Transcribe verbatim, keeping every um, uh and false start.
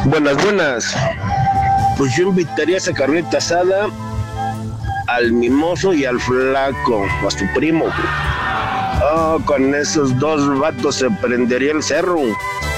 Buenas, buenas. Pues yo invitaría a esa carnita asada al mimoso y al flaco, a su primo. Oh, con esos dos vatos se prendería el cerro.